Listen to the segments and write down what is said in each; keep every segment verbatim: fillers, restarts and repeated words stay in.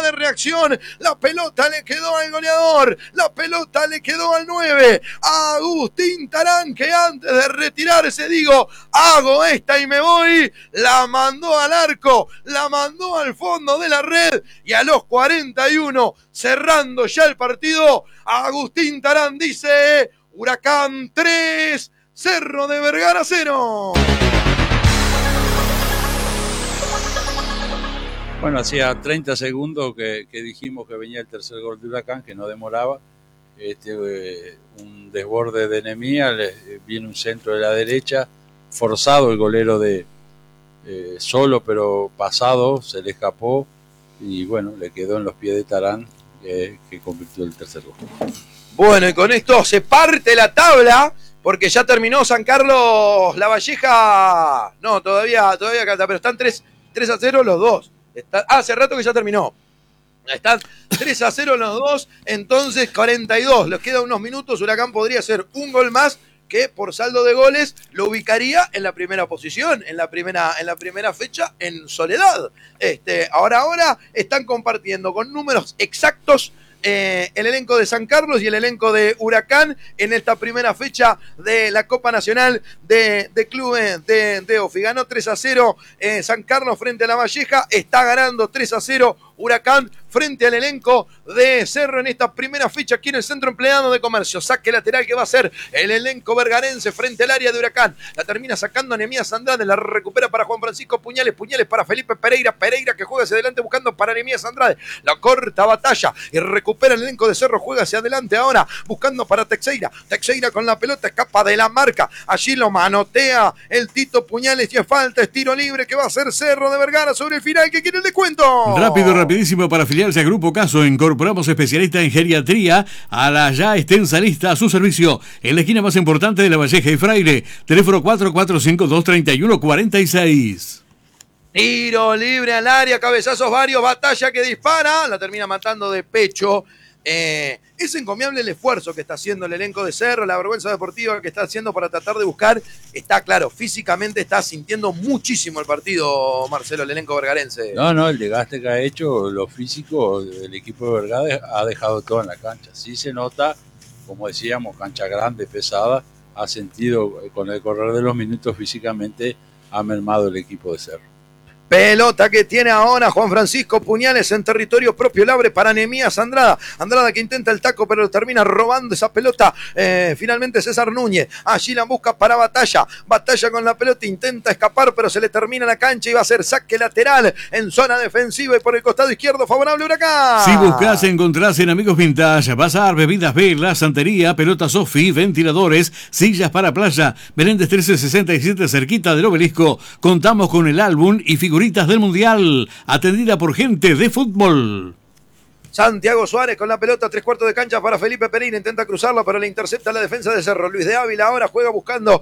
de reacción. La pelota le quedó al goleador. La pelota le quedó al nueve. Agustín Tarán, que antes de retirarse digo, hago esta y me voy. La mandó al arco. La mandó al fondo de la red. Y a los cuarenta y uno, cerrando ya el partido, Agustín Tarán dice, Huracán tres, Cerro de Vergara cero. Bueno, hacía treinta segundos que, que dijimos que venía el tercer gol de Huracán, que no demoraba. Este, eh, un desborde de Nemía, le, viene un centro de la derecha, forzado el golero de eh, solo, pero pasado, se le escapó y bueno, le quedó en los pies de Tarán, eh, que convirtió el tercer gol. Bueno, y con esto se parte la tabla, porque ya terminó San Carlos Lavalleja. No, todavía, todavía canta, pero están tres a cero los dos. Está, ah, hace rato que ya terminó. Están tres a cero los dos, entonces cuarenta y dos. Les quedan unos minutos. Huracán podría hacer un gol más, que por saldo de goles lo ubicaría en la primera posición, en la primera, en la primera fecha en soledad. Este, ahora, ahora están compartiendo con números exactos Eh, el elenco de San Carlos y el elenco de Huracán en esta primera fecha de la Copa Nacional de, de Clubes de, de Ofi. Ganó tres a cero eh, San Carlos frente a Lavalleja, está ganando tres a cero Huracán frente al elenco de Cerro en esta primera fecha aquí en el Centro Empleado de Comercio. Saque lateral que va a ser el elenco vergarense frente al área de Huracán. La termina sacando Nemías Andrade, la recupera para Juan Francisco Puñales, Puñales para Felipe Pereira, Pereira que juega hacia adelante buscando para Nemías Andrade. La corta Batalla y recupera el elenco de Cerro, juega hacia adelante ahora buscando para Teixeira. Teixeira con la pelota escapa de la marca. Allí lo manotea el Tito Puñales y es falta, es tiro libre que va a ser Cerro de Vergara sobre el final que quiere el descuento. Rápido, rapidísimo para afiliarse a Grupo Caso. Incorporamos especialista en geriatría a la ya extensa lista a su servicio en la esquina más importante de Lavalleja y Fraile. Teléfono cuatro cuatro cinco dos tres uno cuatro seis. Tiro libre al área, cabezazos varios, Batalla que dispara, la termina matando de pecho. Eh, es encomiable el esfuerzo que está haciendo el elenco de Cerro, la vergüenza deportiva que está haciendo para tratar de buscar. Está claro, físicamente está sintiendo muchísimo el partido, Marcelo, el elenco vergarense. No, no, el desgaste que ha hecho, lo físico, el equipo de Vergara ha dejado todo en la cancha. Sí se nota, como decíamos, cancha grande, pesada, ha sentido con el correr de los minutos físicamente, ha mermado el equipo de Cerro. Pelota que tiene ahora Juan Francisco Puñales en territorio propio, Labre para Nemías Andrada. Andrada que intenta el taco pero termina robando esa pelota. Eh, finalmente César Núñez. Allí la busca para Batalla. Batalla con la pelota, intenta escapar pero se le termina la cancha y va a ser saque lateral en zona defensiva y por el costado izquierdo favorable Huracán. Si buscas, encontrás en Amigos Vintage, Bazar, Bebidas Vela, Santería, Pelota Sofi, ventiladores, sillas para playa. Meléndez trece sesenta y siete cerquita del Obelisco. Contamos con el álbum y figuritas del Mundial, atendida por gente de fútbol. Santiago Suárez con la pelota, tres cuartos de cancha para Felipe Pereira, intenta cruzarla, pero le intercepta la defensa de Cerro. Luis de Ávila ahora juega buscando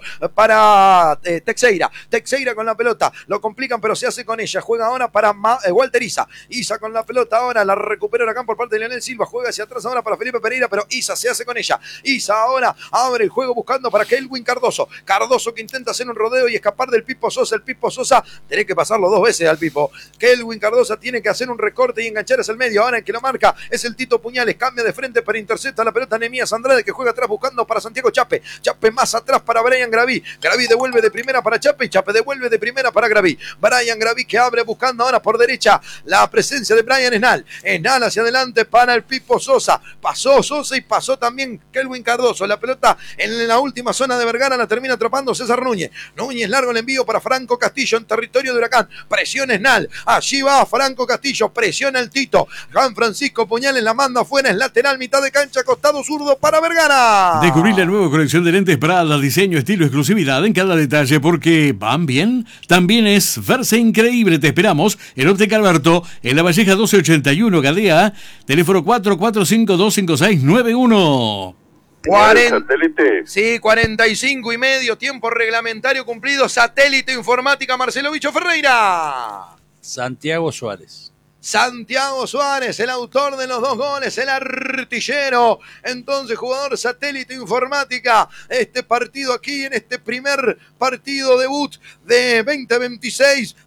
para eh, Teixeira. Teixeira con la pelota, lo complican, pero se hace con ella. Juega ahora para Ma, eh, Walter Isa. Isa con la pelota ahora, la recupera Huracán por parte de Leonel Silva. Juega hacia atrás ahora para Felipe Pereira, pero Isa se hace con ella. Isa ahora abre el juego buscando para Kelvin Cardoso. Cardoso que intenta hacer un rodeo y escapar del Pipo Sosa. El Pipo Sosa, tiene que pasarlo dos veces al Pipo. Kelvin Cardoso tiene que hacer un recorte y enganchar hacia el medio. Ahora el que lo marca es el Tito Puñales, cambia de frente pero intercepta la pelota Nemías Andrade que juega atrás buscando para Santiago Chape. Chape más atrás para Brian Graví. Graví devuelve de primera para Chape y Chape devuelve de primera para Graví. Brian Graví que abre buscando ahora por derecha la presencia de Brian Esnal. Esnal hacia adelante para el Pipo Sosa. Pasó Sosa y pasó también Kelvin Cardoso. La pelota en la última zona de Vergara la termina atrapando César Núñez. Núñez largo el envío para Franco Castillo en territorio de Huracán. Presiona Esnal. Allí va Franco Castillo. Presiona el Tito. Juan Francisco Puñales la manda afuera, es lateral, mitad de cancha, costado zurdo para Vergara. Descubrí la nueva colección de lentes Prada, diseño, estilo, exclusividad en cada detalle porque van bien. También es verse increíble. Te esperamos en Óptica Alberto, en Lavalleja doce ochenta y uno, Gadea, teléfono cuatro cuatro cinco dos cinco seis nueve uno. cuarenta, sí, cuarenta y cinco y medio, tiempo reglamentario cumplido. Satélite Informática, Marcelo Bicho Ferreira. Santiago Suárez. Santiago Suárez, el autor de los dos goles, el artillero. Entonces, jugador Satélite Informática. Este partido aquí, en este primer partido debut de veinte veintiséis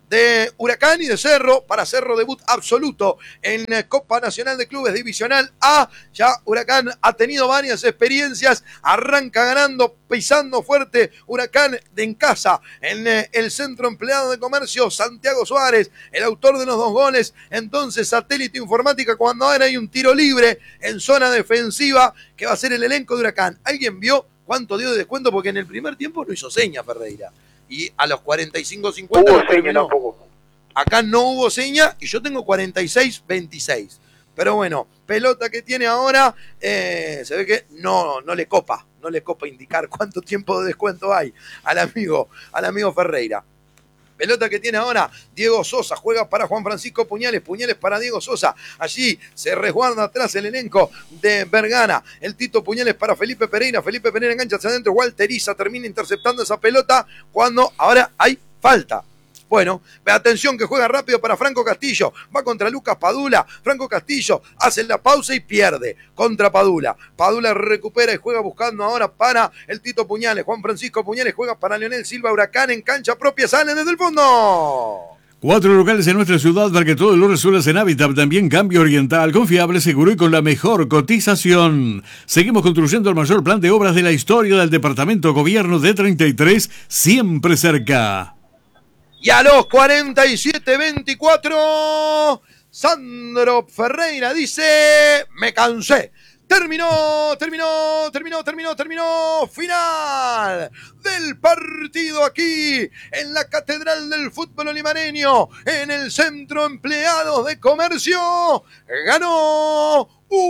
de Huracán y de Cerro. Para Cerro, debut absoluto en Copa Nacional de Clubes Divisional A. Ya Huracán ha tenido varias experiencias, arranca ganando, pisando fuerte Huracán de en casa, en eh, el Centro Empleado de Comercio, Santiago Suárez, el autor de los dos goles. Entonces Satélite Informática, cuando ahora hay un tiro libre en zona defensiva, que va a ser el elenco de Huracán. ¿Alguien vio cuánto dio de descuento? Porque en el primer tiempo no hizo seña Ferreira. Y a los cuarenta y cinco cincuenta hubo seña tampoco. Acá no hubo seña y yo tengo cuarenta y seis veintiséis. Pero bueno, pelota que tiene ahora, eh, se ve que no, no le copa, no le copa indicar cuánto tiempo de descuento hay al amigo, al amigo Ferreira. Pelota que tiene ahora Diego Sosa, juega para Juan Francisco Puñales, Puñales para Diego Sosa, allí se resguarda atrás el elenco de Vergara, el Tito Puñales para Felipe Pereira, Felipe Pereira engancha hacia adentro, Walter Iza termina interceptando esa pelota cuando ahora hay falta. Bueno, atención que juega rápido para Franco Castillo, va contra Lucas Padula, Franco Castillo hace la pausa y pierde contra Padula, Padula recupera y juega buscando ahora para el Tito Puñales, Juan Francisco Puñales juega para Leonel Silva, Huracán en cancha propia, sale desde el fondo. Cuatro locales en nuestra ciudad para que todo lo resuelvas en Hábitat. También cambio oriental, confiable, seguro y con la mejor cotización. Seguimos construyendo el mayor plan de obras de la historia del departamento Gobierno de treinta y tres, siempre cerca. Y a los cuarenta y siete veinticuatro, Sandro Ferreira dice, me cansé. Terminó, terminó, terminó, terminó, terminó. Final del partido aquí en la Catedral del Fútbol Olimareño, en el Centro Empleados de Comercio. Ganó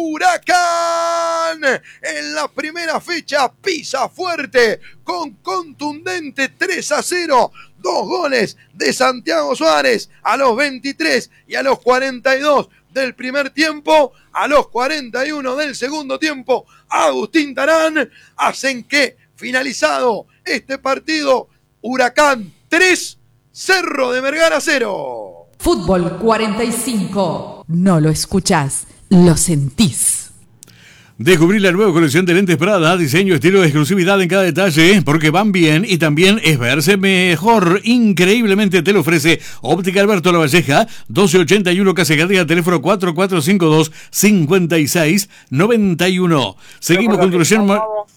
Huracán en la primera fecha, pisa fuerte con contundente tres a cero. Dos goles de Santiago Suárez a los veintitrés y a los cuarenta y dos del primer tiempo. A los cuarenta y uno del segundo tiempo, Agustín Tarán hacen que, finalizado este partido, Huracán tres, Cerro de Vergara cero. Fútbol cuarenta y cinco. No lo escuchás, lo sentís. Descubrí la nueva colección de lentes Prada, diseño, estilo, exclusividad en cada detalle, porque van bien y también es verse mejor. Increíblemente te lo ofrece Óptica Alberto Lavalleja, doce ochenta y uno Casegadía, teléfono cuatro cuatro cinco dos, cinco seis nueve uno. Seguimos con colección.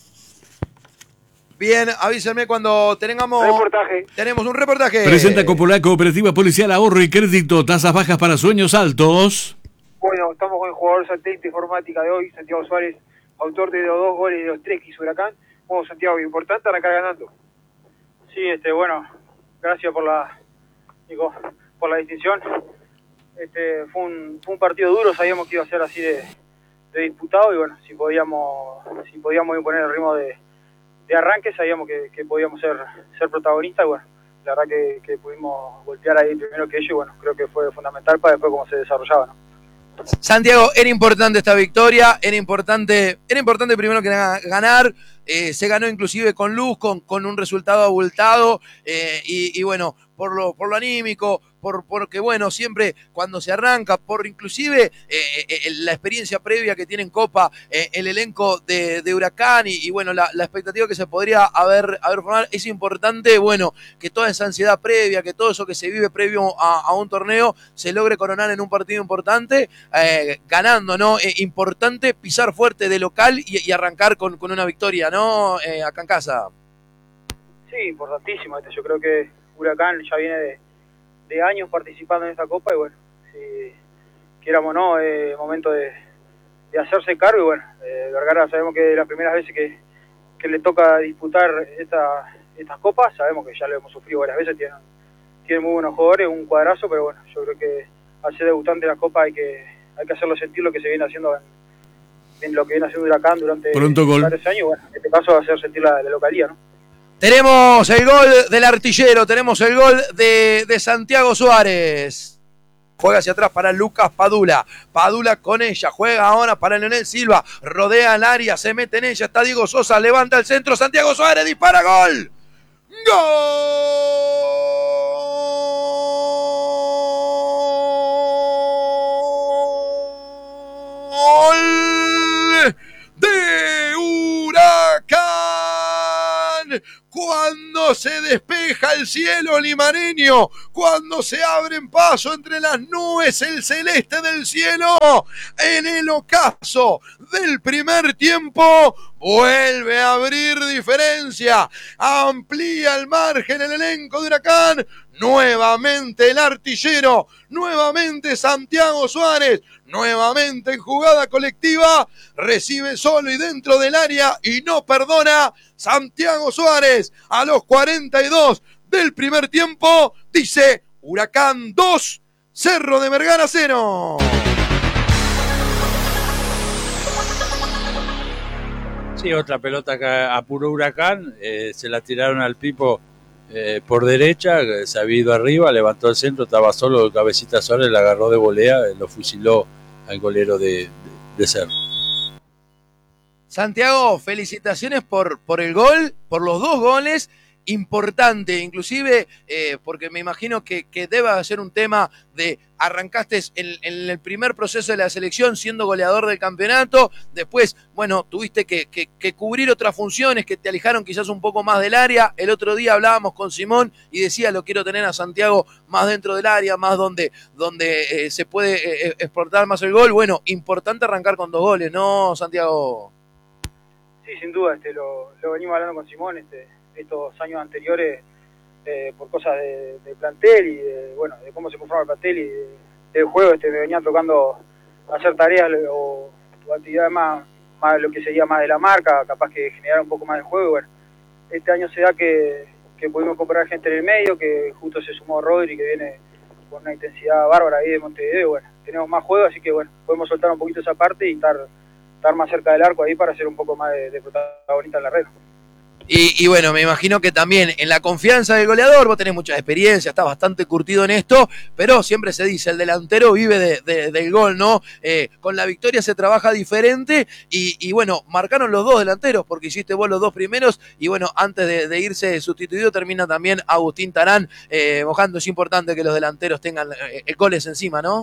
Bien, avísenme cuando tengamos reportaje. Tenemos un reportaje. Presenta Coppola, Cooperativa Policial, Ahorro y Crédito, tasas bajas para sueños altos. Bueno, estamos con el jugador Satélite Informática de hoy, Santiago Suárez, autor de los dos goles de los tres que hizo Huracán. Bueno, Santiago, importante arrancar ganando. Sí, este, bueno, gracias por la, digo, por la distinción. Este, fue un, fue un partido duro, sabíamos que iba a ser así de, de disputado y bueno, si podíamos, si podíamos imponer el ritmo de, de arranque, sabíamos que, que podíamos ser, ser protagonistas y bueno, la verdad que, que pudimos golpear ahí primero que ellos y bueno, creo que fue fundamental para después cómo se desarrollaba, ¿no? Santiago, era importante esta victoria, era importante, era importante primero que ganar, eh, se ganó inclusive con luz, con, con un resultado abultado, eh, y, y bueno, por lo, por lo anímico, por, porque bueno, siempre cuando se arranca, por inclusive eh, eh, la experiencia previa que tiene en Copa eh, el elenco de, de Huracán y, y bueno, la, la expectativa que se podría haber, haber formado, es importante, bueno, que toda esa ansiedad previa, que todo eso que se vive previo a, a un torneo se logre coronar en un partido importante, eh, ganando, ¿no? Eh, importante pisar fuerte de local y, y arrancar con, con una victoria, ¿no? Eh, acá en casa. Sí, importantísimo. Este, yo creo que Huracán ya viene de, de años participando en esta Copa y bueno, si quieramos o no, es momento de, de hacerse cargo y bueno, eh, Vergara sabemos que las primeras veces que, que le toca disputar esta, estas copas, sabemos que ya lo hemos sufrido varias veces, tienen, tienen muy buenos jugadores, un cuadrazo, pero bueno, yo creo que al ser debutante de la Copa hay que, hay que hacerlo sentir lo que se viene haciendo en, en lo que viene haciendo Huracán durante varios años y bueno, en este caso hacer sentir la, la localía, ¿no? Tenemos el gol del artillero, tenemos el gol de, de Santiago Suárez. Juega hacia atrás para Lucas Padula. Padula con ella, juega ahora para Leonel Silva. Rodea el área, se mete en ella, está Diego Sosa, levanta el centro, Santiago Suárez, dispara, gol. ¡Gol de Huracán! cuando se despeja el cielo limareño, cuando se abren paso entre las nubes el celeste del cielo, en el ocaso del primer tiempo, vuelve a abrir diferencia, amplía el margen el elenco de Huracán, nuevamente el artillero, nuevamente Santiago Suárez, nuevamente en jugada colectiva, recibe solo y dentro del área y no perdona. Santiago Suárez a los cuarenta y dos del primer tiempo dice Huracán dos, Cerro de Vergara cero. Sí, otra pelota que apuró Huracán, eh, se la tiraron al Pipo eh, por derecha, se había ido arriba, levantó el centro, estaba solo, Cabecita Suárez la agarró de volea, lo fusiló al golero de, de, de Cerro. Santiago, felicitaciones por, por el gol, por los dos goles, importante, inclusive eh, porque me imagino que, que debe ser un tema de arrancaste en, en el primer proceso de la selección siendo goleador del campeonato, después, bueno, tuviste que, que, que cubrir otras funciones que te alejaron quizás un poco más del área. El otro día hablábamos con Simón y decía, lo quiero tener a Santiago más dentro del área, más donde, donde eh, se puede eh, exportar más el gol. Bueno, importante arrancar con dos goles, ¿no, Santiago? Sí, sin duda, este, lo, lo venimos hablando con Simón, este, estos años anteriores, eh, por cosas de, de plantel y de, bueno, de cómo se conforma el plantel y de, del juego, este, me venían tocando hacer tareas o, o actividades más, más, lo que sería más de la marca, capaz que generar un poco más de juego. Y bueno, este año se da que, que pudimos comprar gente en el medio, que justo se sumó Rodri, que viene con una intensidad bárbara ahí de Montevideo. Bueno, tenemos más juego, así que bueno, podemos soltar un poquito esa parte y estar, estar más cerca del arco ahí para hacer un poco más de, de protagonista en la red. Y, y bueno, me imagino que también en la confianza del goleador, vos tenés mucha experiencia, estás bastante curtido en esto, pero siempre se dice, el delantero vive de, de, del gol, ¿no? Eh, con la victoria se trabaja diferente y, y bueno, marcaron los dos delanteros porque hiciste vos los dos primeros y bueno, antes de, de irse sustituido termina también Agustín Tarán eh, mojando. Es importante que los delanteros tengan eh, goles encima, ¿no?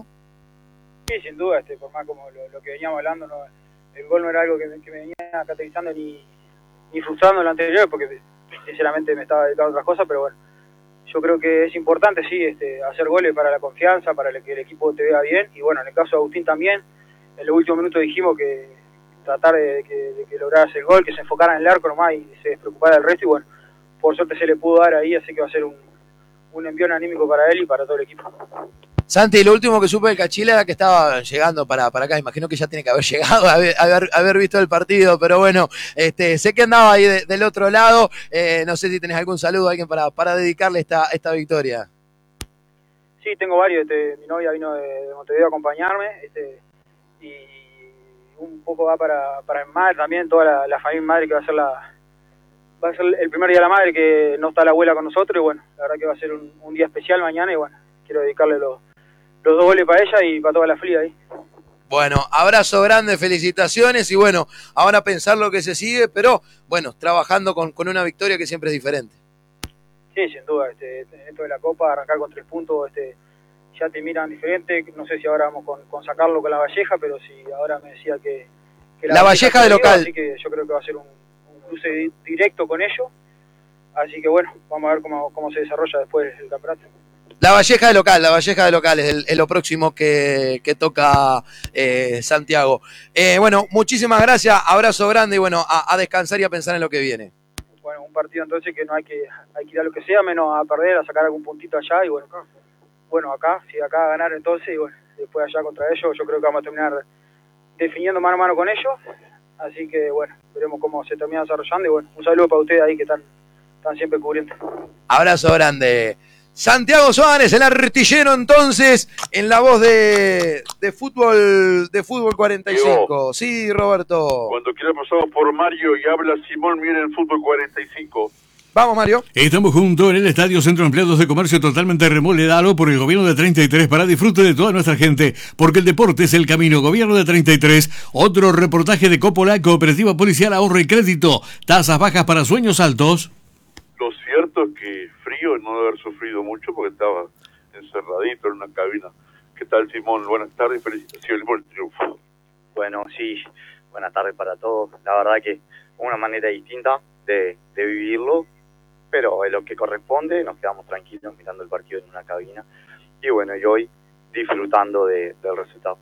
Sí, sin duda, este, por más como lo, lo que veníamos hablando, no, el gol no era algo que, que me venía caracterizando ni ni frustrando en lo anterior, porque sinceramente me estaba dedicando a otras cosas, pero bueno, yo creo que es importante, sí, este, hacer goles para la confianza, para que el equipo te vea bien, y bueno, en el caso de Agustín también, en los últimos minutos dijimos que tratar de, de que, de que lograra el gol, que se enfocara en el arco nomás y se despreocupara del resto, y bueno, por suerte se le pudo dar ahí, así que va a ser un, un envión anímico para él y para todo el equipo. Santi, lo último que supe del Cachila era que estaba llegando para, para acá, imagino que ya tiene que haber llegado, haber, haber, haber visto el partido, pero bueno, este, sé que andaba ahí de, del otro lado, eh, no sé si tenés algún saludo a alguien para, para dedicarle esta, esta victoria. Sí, tengo varios, este, mi novia vino de, de Montevideo a acompañarme, este, y un poco va para, para el madre también, toda la, la familia madre que va a ser la va a ser el primer día de la madre que no está la abuela con nosotros, y bueno, la verdad que va a ser un, un día especial mañana, y bueno, quiero dedicarle los los dos goles para ella y para toda la fría ahí. Bueno, abrazo grande, felicitaciones y bueno, ahora pensar lo que se sigue, pero bueno, trabajando con, con una victoria que siempre es diferente. Sí, sin duda, este, esto de la Copa, arrancar con tres puntos, este, ya te miran diferente, no sé si ahora vamos con, con sacarlo con la Valleja, pero si ahora me decía que... que la, la Valleja de local. Así que yo creo que va a ser un, un cruce di directo con ellos, así que bueno, vamos a ver cómo, cómo se desarrolla después el campeonato. La Valleja de local, la Valleja de local es, el, es lo próximo que, que toca eh, Santiago. Eh, bueno, muchísimas gracias, abrazo grande y bueno, a, a descansar y a pensar en lo que viene. Bueno, un partido entonces que no hay que hay que ir a lo que sea, menos a perder, a sacar algún puntito allá y bueno, bueno acá, si acá a ganar entonces y bueno, después allá contra ellos, yo creo que vamos a terminar definiendo mano a mano con ellos, así que bueno, veremos cómo se termina desarrollando y bueno, un saludo para ustedes ahí que están, están siempre cubriendo. Abrazo grande. Santiago Suárez, el artillero entonces, en la voz de, de fútbol de fútbol cuarenta y cinco. Yo, sí, Roberto. Cuando quiera pasamos por Mario y habla Simón, miren fútbol cuarenta y cinco. Vamos, Mario. Estamos juntos en el Estadio Centro Empleados de Comercio, totalmente remodelado por el gobierno de treinta y tres para disfrute de toda nuestra gente, porque el deporte es el camino. Gobierno de treinta y tres, otro reportaje de Coppola, Cooperativa Policial, Ahorro y Crédito, tasas bajas para sueños altos. Lo cierto es que frío no debe haber sufrido mucho porque estaba encerradito en una cabina. ¿Qué tal, Simón? Buenas tardes, felicitaciones por el triunfo. Bueno, sí, buenas tardes para todos. La verdad que una manera distinta de, de vivirlo, pero en lo que corresponde nos quedamos tranquilos mirando el partido en una cabina y bueno, y hoy disfrutando de, del resultado.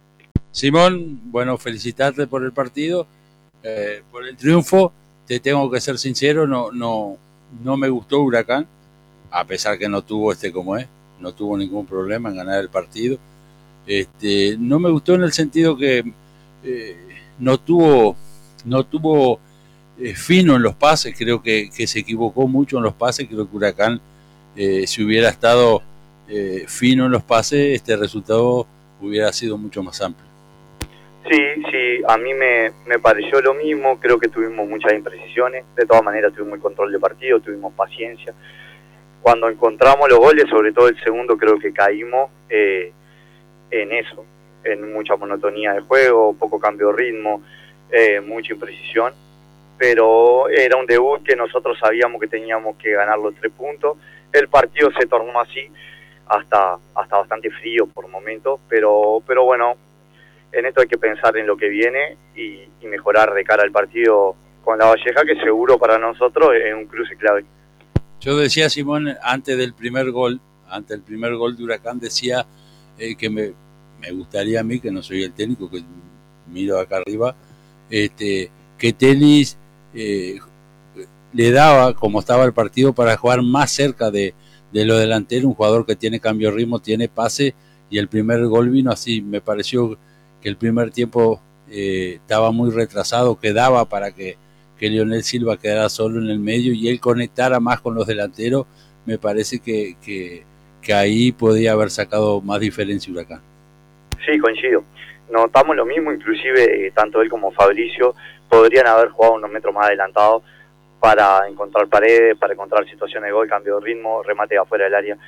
Simón, bueno, felicitarte por el partido, eh, por el triunfo. Te tengo que ser sincero, no, no, no me gustó Huracán, a pesar que no tuvo este como es, no tuvo ningún problema en ganar el partido. Este, no me gustó en el sentido que eh, no tuvo, no tuvo eh, fino en los pases, creo que, que se equivocó mucho en los pases, creo que Huracán, eh, si hubiera estado eh, fino en los pases, este resultado hubiera sido mucho más amplio. Sí, sí, a mí me, me pareció lo mismo, creo que tuvimos muchas imprecisiones, de todas maneras tuvimos el control de partido, tuvimos paciencia. Cuando encontramos los goles, sobre todo el segundo, creo que caímos eh, en eso, en mucha monotonía de juego, poco cambio de ritmo, eh, mucha imprecisión, pero era un debut que nosotros sabíamos que teníamos que ganar los tres puntos. El partido se tornó así, hasta, hasta bastante frío por momentos, pero, pero bueno, en esto hay que pensar en lo que viene y, y mejorar de cara al partido con La Valleja, que seguro para nosotros es un cruce clave. Yo decía, Simón, antes del primer gol, antes del primer gol de Huracán, decía eh, que me, me gustaría a mí, que no soy el técnico, que miro acá arriba, este, que Tenis eh, le daba, como estaba el partido, para jugar más cerca de, de lo delantero, un jugador que tiene cambio de ritmo, tiene pase, y el primer gol vino así. Me pareció que el primer tiempo eh, estaba muy retrasado, que daba para que, que Leonel Silva quedara solo en el medio y él conectara más con los delanteros. Me parece que, que, que ahí podía haber sacado más diferencia Huracán. Sí, coincido. Notamos lo mismo, inclusive eh, tanto él como Fabricio podrían haber jugado unos metros más adelantados para encontrar paredes, para encontrar situaciones de gol, cambio de ritmo, remate de afuera del área.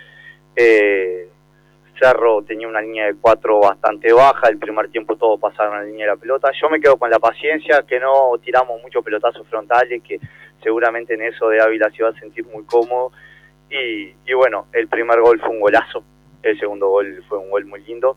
Eh, Cerro tenía una línea de cuatro bastante baja, el primer tiempo todo pasaron a la línea de la pelota. Yo me quedo con la paciencia, que no tiramos muchos pelotazos frontales, que seguramente en eso de Ávila se va a sentir muy cómodo. Y, y bueno, el primer gol fue un golazo, el segundo gol fue un gol muy lindo.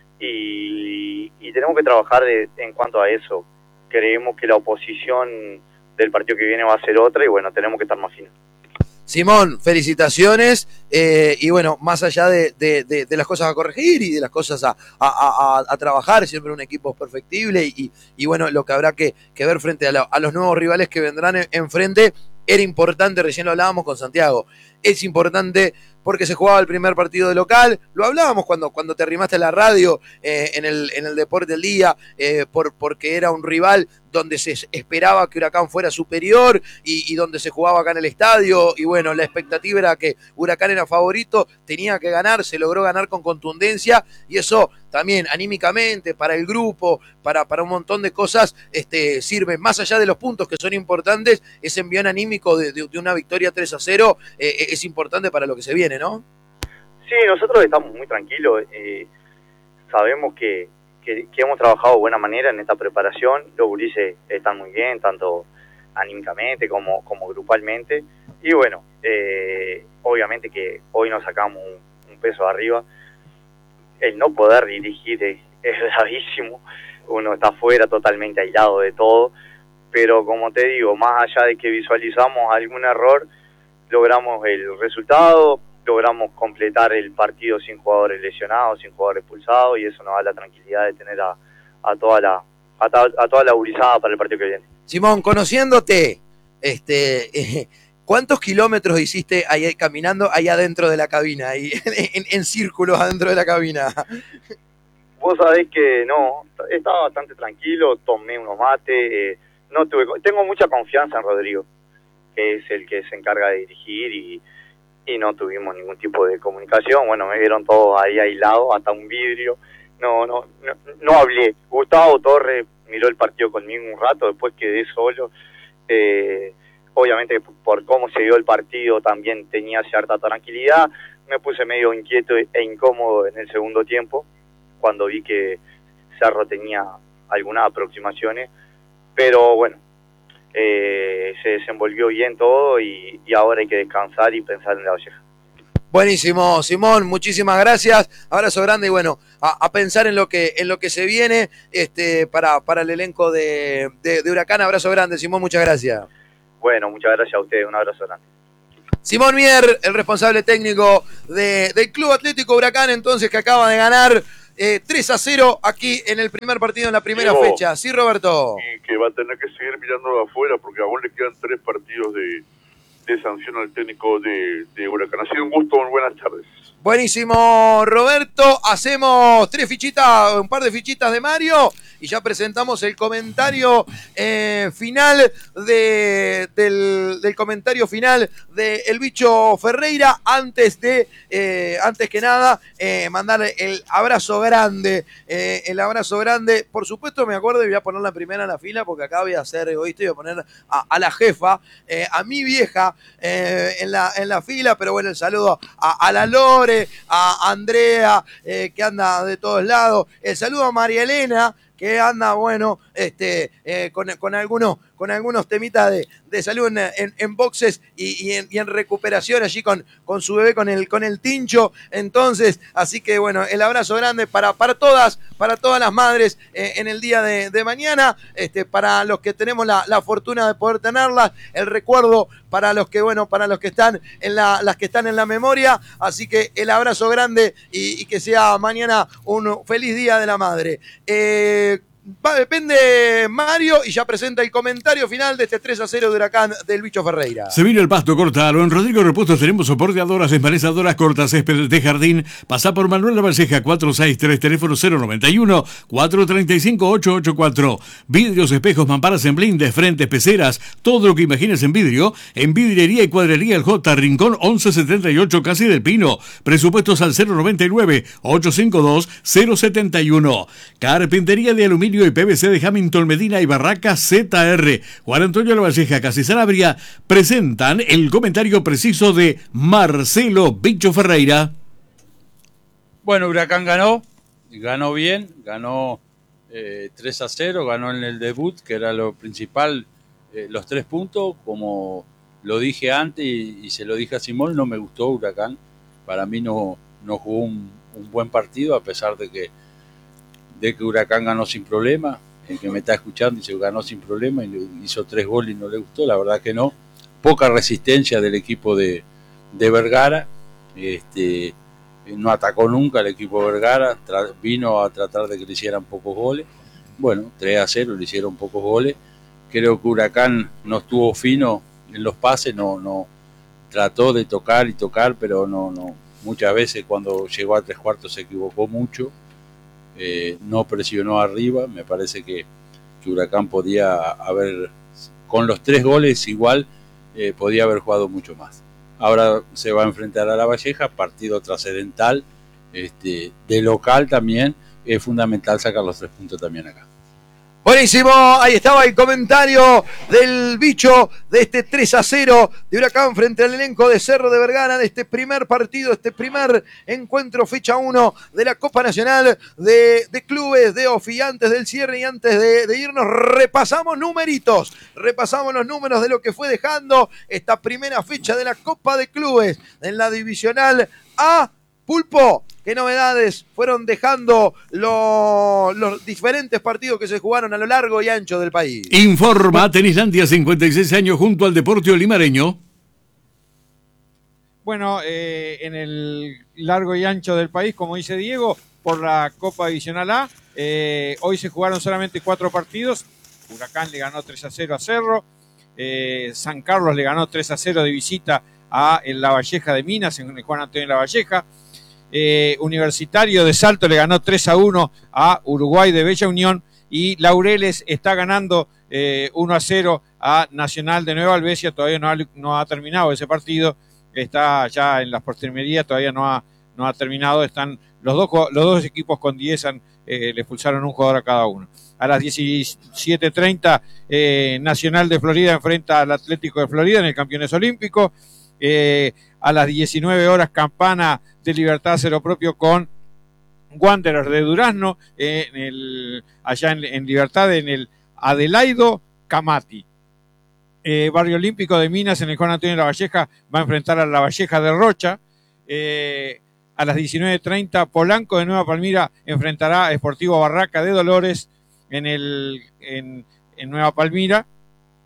Y, y tenemos que trabajar de, en cuanto a eso. Creemos que la oposición del partido que viene va a ser otra y bueno, tenemos que estar más finos. Simón, felicitaciones eh, y bueno, más allá de, de, de, de las cosas a corregir y de las cosas a, a, a, a trabajar, siempre un equipo perfectible y, y bueno, lo que habrá que, que ver frente a, la, a los nuevos rivales que vendrán enfrente, era importante, recién lo hablábamos con Santiago, es importante porque se jugaba el primer partido de local, lo hablábamos cuando, cuando te arrimaste a la radio eh, en, el, en el Deporte del Día, eh, por, porque era un rival donde se esperaba que Huracán fuera superior y, y donde se jugaba acá en el estadio, y bueno, la expectativa era que Huracán era favorito, tenía que ganar, se logró ganar con contundencia, y eso también anímicamente, para el grupo, para, para un montón de cosas, este, sirve, más allá de los puntos que son importantes, ese envión anímico de, de, de una victoria tres a cero eh, es importante para lo que se viene, ¿no? Sí, nosotros estamos muy tranquilos, eh, sabemos que Que, que hemos trabajado de buena manera en esta preparación, los gurises están muy bien, tanto anímicamente como, como grupalmente, y bueno, eh, obviamente que hoy nos sacamos un, un peso de arriba, el no poder dirigir es, es gravísimo, uno está fuera totalmente aislado de todo, pero como te digo, más allá de que visualizamos algún error, logramos el resultado, logramos completar el partido sin jugadores lesionados, sin jugadores expulsados, y eso nos da la tranquilidad de tener a, a toda la a, ta, a toda la gurizada para el partido que viene. Simón, conociéndote, este, eh, ¿cuántos kilómetros hiciste ahí caminando allá adentro de la cabina, ahí, en, en círculos adentro de la cabina? Vos sabés que no, estaba bastante tranquilo, tomé unos mates, eh, no tuve, tengo mucha confianza en Rodrigo, que es el que se encarga de dirigir y y no tuvimos ningún tipo de comunicación. Bueno, me vieron todos ahí aislados, hasta un vidrio, no no no, no hablé. Gustavo Torres miró el partido conmigo un rato, después quedé solo, eh, obviamente por cómo se dio el partido también tenía cierta tranquilidad, me puse medio inquieto e incómodo en el segundo tiempo, cuando vi que Cerro tenía algunas aproximaciones, pero bueno, Eh, se desenvolvió bien todo y, y ahora hay que descansar y pensar en La Valleja. Buenísimo, Simón, muchísimas gracias, abrazo grande y bueno, a, a pensar en lo que en lo que se viene este para, para el elenco de, de, de Huracán, abrazo grande, Simón, muchas gracias. Bueno, muchas gracias a ustedes, un abrazo grande. Simón Mier, el responsable técnico de, del Club Atlético Huracán, entonces, que acaba de ganar eh, tres a cero aquí en el primer partido, en la primera Digo, fecha. Sí, Roberto. Y que va a tener que seguir mirándolo afuera porque aún le quedan tres partidos de, de sanción al técnico de, de Huracán. Ha sido un gusto, muy buenas tardes. Buenísimo, Roberto. Hacemos tres fichitas, un par de fichitas de Mario y ya presentamos el comentario eh, final de, del, del comentario final de El Bicho Ferreira. Antes de, eh, antes que nada, eh, mandarle el abrazo grande, eh, el abrazo grande. Por supuesto, me acuerdo y voy a poner la primera en la fila porque acá voy a ser egoísta y voy a poner a, a la jefa, eh, a mi vieja eh, en, la, en la fila, pero bueno, el saludo a, a la Lore, a Andrea, eh, que anda de todos lados, el saludo a María Elena, que anda, bueno, este, eh, con, con, algunos, con algunos temitas de, de salud en, en, en boxes y, y, en, y en recuperación allí con, con su bebé, con el, con el Tincho. Entonces, así que bueno, el abrazo grande para, para todas, para todas las madres eh, en el día de, de mañana, este, para los que tenemos la, la fortuna de poder tenerlas, el recuerdo para los que, bueno, para los que están en la, las que están en la memoria. Así que el abrazo grande y, y que sea mañana un feliz día de la madre. Eh, Va, depende Mario y ya presenta el comentario final de este tres a cero de Huracán del Bicho Ferreira. Se vino el pasto, cortalo. En Rodrigo Repuestos tenemos soporteadoras, desmanezadoras, cortas, céspedes de jardín. Pasá por Manuel Lavalleja cuatrocientos sesenta y tres, teléfono cero noventa y uno, cuatrocientos treinta y cinco, ochocientos ochenta y cuatro. Vidrios, espejos, mamparas en blindes, frentes, peceras, todo lo que imagines en vidrio. En Vidriería y Cuadrería El J, Rincón once setenta y ocho, Casi del Pino. Presupuestos al cero noventa y nueve, ochocientos cincuenta y dos, cero setenta y uno. Carpintería de aluminio y P V C de Hamilton Medina y Barraca Z R. Juan Antonio Lavalleja, Casi Sanabria, presentan el comentario preciso de Marcelo Bicho Ferreira. Bueno, Huracán ganó, ganó bien, ganó eh, tres a cero, ganó en el debut, que era lo principal, eh, los tres puntos, como lo dije antes y, y se lo dije a Simón, no me gustó Huracán, para mí no, no jugó un, un buen partido, a pesar de que de que Huracán ganó sin problema. El que me está escuchando dice que ganó sin problema y hizo tres goles y no le gustó, la verdad que no. Poca resistencia del equipo de, de Vergara, este, no atacó nunca el equipo de Vergara, tra- vino a tratar de que le hicieran pocos goles. Bueno, tres a cero le hicieron pocos goles. Creo que Huracán no estuvo fino en los pases, no, no trató de tocar y tocar, pero no, no. Muchas veces cuando llegó a tres cuartos se equivocó mucho. Eh, no presionó arriba, me parece que, que Huracán podía haber, con los tres goles igual, eh, podía haber jugado mucho más. Ahora se va a enfrentar a Lavalleja, partido trascendental, este, de local también, es fundamental sacar los tres puntos también acá. Buenísimo, ahí estaba el comentario del Bicho de este tres a cero de Huracán frente al elenco de Cerro de Vergara, de este primer partido, este primer encuentro, fecha uno de la Copa Nacional de, de Clubes de Ofi. Antes del cierre y antes de, de irnos, repasamos numeritos, repasamos los números de lo que fue dejando esta primera fecha de la Copa de Clubes en la Divisional A. Pulpo, ¿qué novedades fueron dejando lo, los diferentes partidos que se jugaron a lo largo y ancho del país? Informa Tenislandia, cincuenta y seis años junto al Deportivo Limareño. Bueno, eh, en el largo y ancho del país, como dice Diego, por la Copa Divisional A, eh, hoy se jugaron solamente cuatro partidos. Huracán le ganó tres a cero a Cerro, eh, San Carlos le ganó tres a cero de visita a el Lavalleja de Minas, en el Juan Antonio Lavalleja. Eh, Universitario de Salto le ganó tres a uno a Uruguay de Bella Unión y Laureles está ganando eh, uno a cero a Nacional de Nueva Albesia. Todavía no ha, no ha terminado ese partido, está ya en las postrimerías, todavía no ha, no ha terminado. Están los dos, los dos equipos con diez, han, eh, le expulsaron un jugador a cada uno. A las diecisiete treinta eh, Nacional de Florida enfrenta al Atlético de Florida en el Campeones Olímpico. Eh, a las diecinueve horas Campana de Libertad Cero Propio con Wanderers de Durazno, eh, en el, allá en, en Libertad, en el Adelaido Camati. Eh, Barrio Olímpico de Minas en el Juan Antonio Lavalleja va a enfrentar a Lavalleja de Rocha. Eh, a las diecinueve treinta Polanco de Nueva Palmira enfrentará a Sportivo Barraca de Dolores en, el, en, en Nueva Palmira.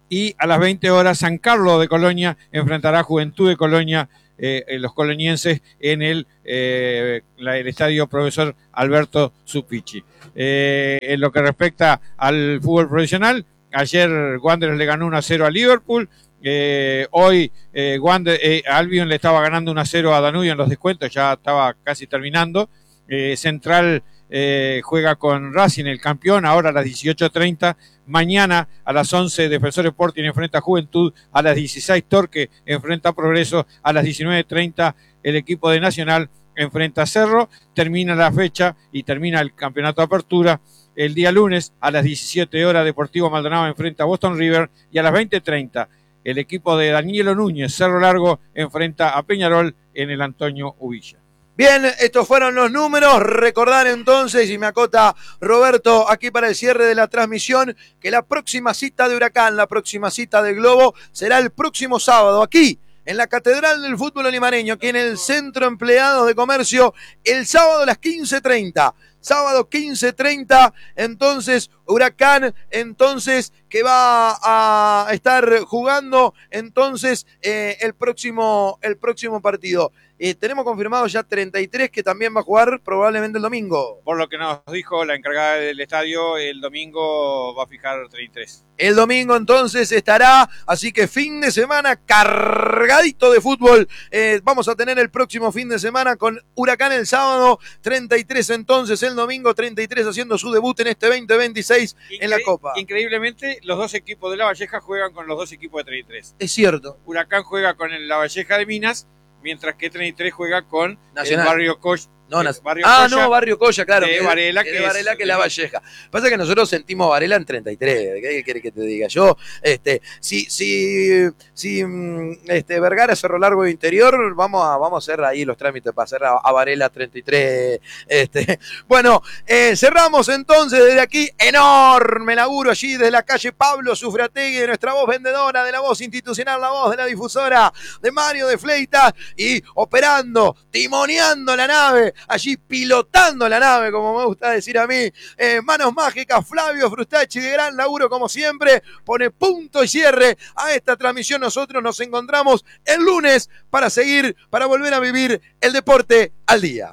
Y a las veinte horas San Carlos de Colonia enfrentará a Juventud de Colonia, eh, los colonienses, en el, eh, la, el estadio Profesor Alberto Zupichi. Eh, en lo que respecta al fútbol profesional, ayer Wanderers le ganó uno a cero a Liverpool. Eh, hoy eh, Wander, eh, Albion le estaba ganando uno a cero a Danubio en los descuentos, ya estaba casi terminando. Eh, Central eh, juega con Racing, el campeón, ahora a las dieciocho treinta. Mañana a las once Defensor Sporting enfrenta a Juventud, a las dieciséis Torque enfrenta a Progreso, a las diecinueve treinta el equipo de Nacional enfrenta a Cerro. Termina la fecha y termina el campeonato de apertura. El día lunes a las diecisiete horas Deportivo Maldonado enfrenta a Boston River, y a las veinte treinta el equipo de Danielo Núñez, Cerro Largo, enfrenta a Peñarol en el Antonio Uvilla. Bien, estos fueron los números. Recordar entonces, y me acota Roberto aquí para el cierre de la transmisión, que la próxima cita de Huracán, la próxima cita del Globo, será el próximo sábado aquí, en la Catedral del Fútbol Limareño, aquí en el Centro Empleados de Comercio, el sábado a las quince treinta. Sábado quince treinta, entonces Huracán, entonces que va a estar jugando entonces eh, el próximo el próximo partido. Eh, tenemos confirmado ya treinta y tres que también va a jugar probablemente el domingo. Por lo que nos dijo la encargada del estadio, el domingo va a fijar treinta y tres. El domingo entonces estará, así que fin de semana cargadito de fútbol. Eh, vamos a tener el próximo fin de semana con Huracán el sábado, treinta y tres entonces el domingo, treinta y tres haciendo su debut en este veinte veintiséis Incre- en la Copa. Increíblemente, los dos equipos de La Valleja juegan con los dos equipos de treinta y tres. Es cierto. Huracán juega con el La Valleja de Minas, mientras que treinta y tres juega con Nacional. el Barrio Coy. No, el barrio ah, Coya, no, Barrio Coya, claro. de que Varela, que, que de Varela, es, que La Valleja. Pasa que nosotros sentimos Varela en treinta y tres. ¿Qué quiere que te diga? Yo, este, si, si, si este, Vergara Cerro Largo de Interior, vamos a, vamos a hacer ahí los trámites para hacer a, a Varela treinta y tres. Este. Bueno, eh, cerramos entonces desde aquí. Enorme laburo allí desde la calle Pablo Sufrategui, de nuestra voz vendedora, de la voz institucional, la voz de la difusora, de Mario de Fleitas, y operando, timoneando la nave, allí pilotando la nave, como me gusta decir a mí, eh, manos mágicas, Flavio Frustacci, de gran laburo como siempre, pone punto y cierre a esta transmisión. Nosotros nos encontramos el lunes para seguir, para volver a vivir el deporte al día.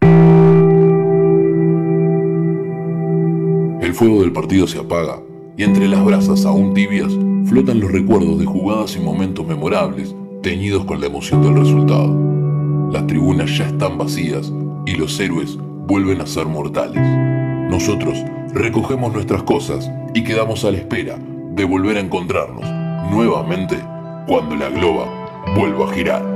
El fuego del partido se apaga y entre las brasas aún tibias flotan los recuerdos de jugadas y momentos memorables, teñidos con la emoción del resultado. Las tribunas ya están vacías y los héroes vuelven a ser mortales. Nosotros recogemos nuestras cosas y quedamos a la espera de volver a encontrarnos nuevamente cuando la globa vuelva a girar.